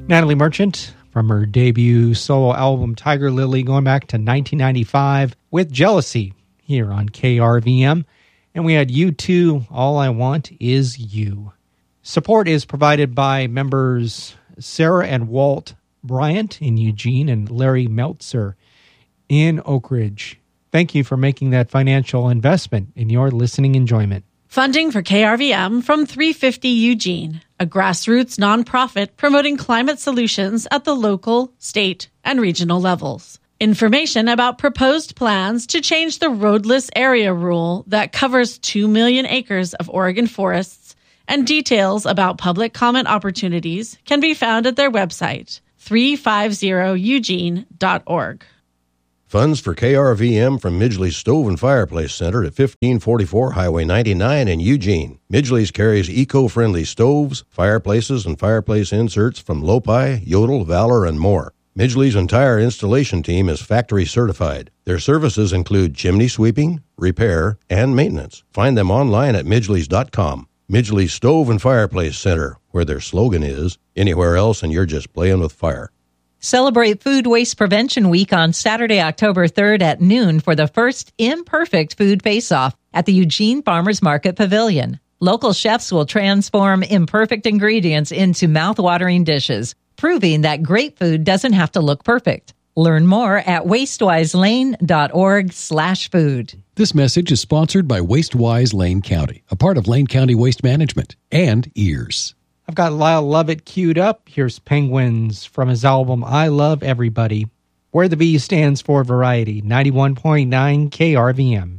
Natalie Merchant from her debut solo album Tiger Lily going back to 1995 with Jealousy here on KRVM. And we had U2, All I Want Is You. Support is provided by members Sarah and Walt Bryant in Eugene and Larry Meltzer in Oak Ridge. Thank you for making that financial investment in your listening enjoyment. Funding for KRVM from 350 Eugene, a grassroots nonprofit promoting climate solutions at the local, state, and regional levels. Information about proposed plans to change the roadless area rule that covers 2 million acres of Oregon forests and details about public comment opportunities can be found at their website, 350eugene.org. Funds for KRVM from Midgley's Stove and Fireplace Center at 1544 Highway 99 in Eugene. Midgley's carries eco-friendly stoves, fireplaces, and fireplace inserts from Lopi, Yodel, Valor, and more. Midgley's entire installation team is factory certified. Their services include chimney sweeping, repair, and maintenance. Find them online at midgleys.com. Midgley's Stove and Fireplace Center, where their slogan is, anywhere else and you're just playing with fire. Celebrate Food Waste Prevention Week on Saturday, October 3rd at noon for the first Imperfect Food Face-Off at the Eugene Farmers Market Pavilion. Local chefs will transform imperfect ingredients into mouth-watering dishes, proving that great food doesn't have to look perfect. Learn more at wastewiselane.org/food. This message is sponsored by Wastewise Lane County, a part of Lane County Waste Management, and EARS. I've got Lyle Lovett queued up. Here's Penguins from his album I Love Everybody, where the V stands for variety, 91.9 KRVM.